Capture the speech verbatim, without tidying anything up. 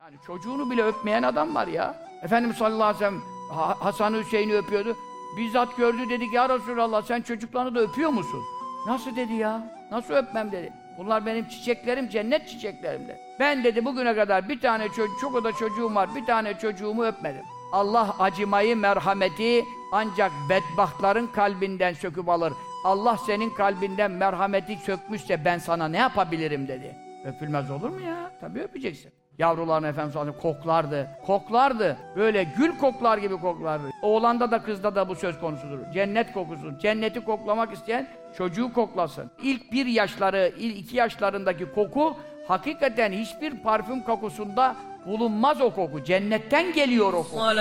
Yani çocuğunu bile öpmeyen adam var ya. Efendimiz sallallahu aleyhi ve sellem ha Hasan Hüseyin'i öpüyordu. Bizzat gördü, dedik ya Resulallah sen çocuklarını da öpüyor musun? Nasıl dedi ya? Nasıl öpmem dedi. Bunlar benim çiçeklerim, cennet çiçeklerim dedi. Ben dedi bugüne kadar bir tane çocuk, çok da çocuğum var, bir tane çocuğumu öpmedim. Allah acımayı, merhameti ancak bedbahtların kalbinden söküp alır. Allah senin kalbinden merhameti sökmüşse ben sana ne yapabilirim dedi. Öpülmez olur mu ya? Tabii öpeceksin. Yavrularını Efendimiz sallallahu aleyhi ve sellem koklardı. Koklardı. Böyle gül koklar gibi koklardı. Oğlanda da kızda da bu söz konusudur. Cennet kokusu. Cenneti koklamak isteyen çocuğu koklasın. İlk bir yaşları, ilk iki yaşlarındaki koku hakikaten hiçbir parfüm kokusunda bulunmaz o koku. Cennetten geliyor o koku.